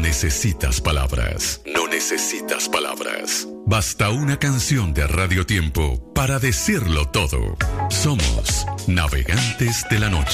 necesitas palabras. No necesitas palabras. Basta una canción de Radio Tiempo para decirlo todo. Somos Navegantes de la Noche.